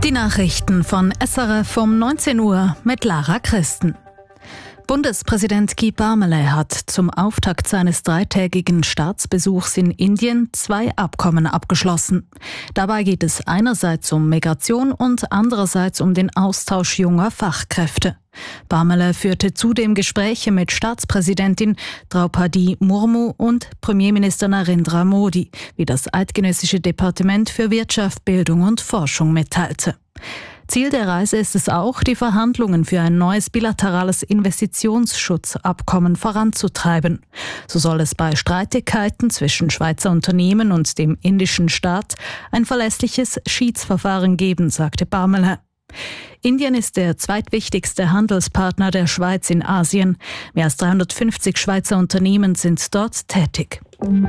Die Nachrichten von SRF um 19 Uhr mit Lara Christen. Bundespräsident Guy Parmelin hat zum Auftakt seines dreitägigen Staatsbesuchs in Indien 2 Abkommen abgeschlossen. Dabei geht es einerseits um Migration und andererseits um den Austausch junger Fachkräfte. Parmelin führte zudem Gespräche mit Staatspräsidentin Draupadi Murmu und Premierminister Narendra Modi, wie das Eidgenössische Departement für Wirtschaft, Bildung und Forschung mitteilte. Ziel der Reise ist es auch, die Verhandlungen für ein neues bilaterales Investitionsschutzabkommen voranzutreiben. So soll es bei Streitigkeiten zwischen Schweizer Unternehmen und dem indischen Staat ein verlässliches Schiedsverfahren geben, sagte Parmelin. Indien ist der zweitwichtigste Handelspartner der Schweiz in Asien. Mehr als 350 Schweizer Unternehmen sind dort tätig.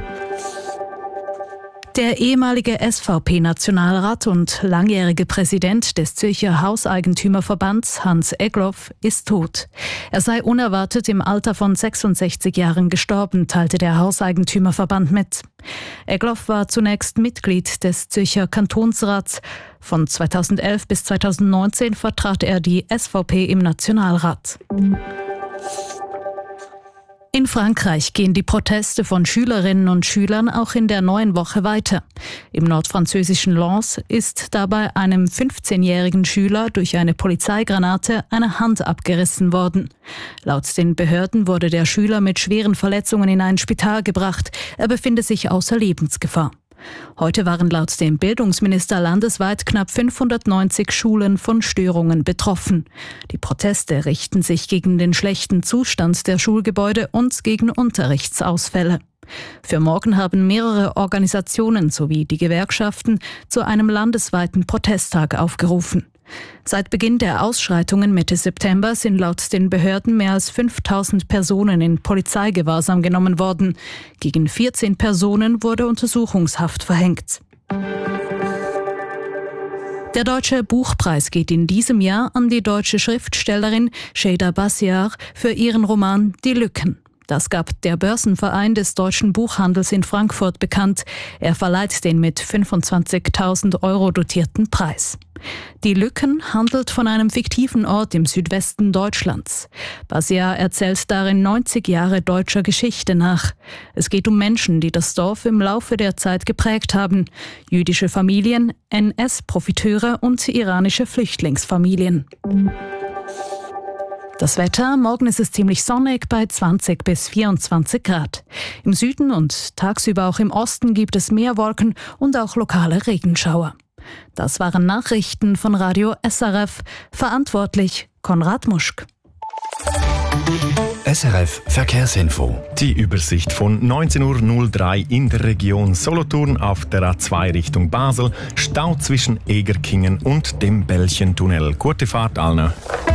Der ehemalige SVP-Nationalrat und langjährige Präsident des Zürcher Hauseigentümerverbands Hans Egloff ist tot. Er sei unerwartet im Alter von 66 Jahren gestorben, teilte der Hauseigentümerverband mit. Egloff war zunächst Mitglied des Zürcher Kantonsrats. Von 2011 bis 2019 vertrat er die SVP im Nationalrat. In Frankreich gehen die Proteste von Schülerinnen und Schülern auch in der neuen Woche weiter. Im nordfranzösischen Lens ist dabei einem 15-jährigen Schüler durch eine Polizeigranate eine Hand abgerissen worden. Laut den Behörden wurde der Schüler mit schweren Verletzungen in ein Spital gebracht. Er befinde sich außer Lebensgefahr. Heute waren laut dem Bildungsminister landesweit knapp 590 Schulen von Störungen betroffen. Die Proteste richten sich gegen den schlechten Zustand der Schulgebäude und gegen Unterrichtsausfälle. Für morgen haben mehrere Organisationen sowie die Gewerkschaften zu einem landesweiten Protesttag aufgerufen. Seit Beginn der Ausschreitungen Mitte September sind laut den Behörden mehr als 5000 Personen in Polizeigewahrsam genommen worden. Gegen 14 Personen wurde Untersuchungshaft verhängt. Der Deutsche Buchpreis geht in diesem Jahr an die deutsche Schriftstellerin Şeyda Bassiar für ihren Roman Die Lücken. Das gab der Börsenverein des deutschen Buchhandels in Frankfurt bekannt. Er verleiht den mit 25.000 € dotierten Preis. Die Lücken handelt von einem fiktiven Ort im Südwesten Deutschlands. Bassiar erzählt darin 90 Jahre deutscher Geschichte nach. Es geht um Menschen, die das Dorf im Laufe der Zeit geprägt haben. Jüdische Familien, NS-Profiteure und iranische Flüchtlingsfamilien. Das Wetter: Morgen ist es ziemlich sonnig bei 20 bis 24 Grad. Im Süden und tagsüber auch im Osten gibt es mehr Wolken und auch lokale Regenschauer. Das waren Nachrichten von Radio SRF. Verantwortlich Konrad Muschk. SRF Verkehrsinfo. Die Übersicht von 19:03 Uhr in der Region Solothurn auf der A2 Richtung Basel. Stau zwischen Egerkingen und dem Bällchentunnel. Gute Fahrt allen.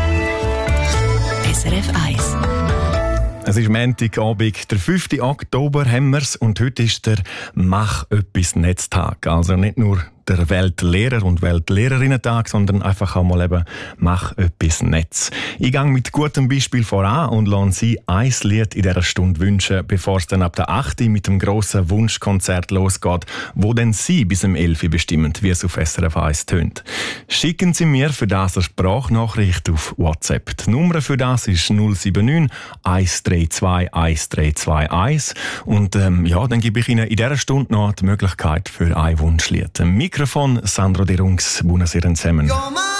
SRF 1. Es ist Montagabend, der 5. Oktober haben wir's, und heute ist der «Mach öppis Netztag». Also nicht nur der Weltlehrer- und Weltlehrerinnen-Tag, sondern einfach auch mal eben «Mach öppis Netz». Ich gehe mit gutem Beispiel voran und lasse Sie ein Lied in dieser Stunde wünschen, bevor es dann ab der 8. mit dem grossen Wunschkonzert losgeht, wo dann Sie bis um 11 Uhr bestimmen, wie es auf SRF 1 tönt. Schicken Sie mir für das eine Sprachnachricht auf WhatsApp. Die Nummer für das ist 079 132 1321. Und dann gebe ich Ihnen in dieser Stunde noch die Möglichkeit für ein Wunschlied. Mikrofon Sandro De Rungs, buonasera zusammen.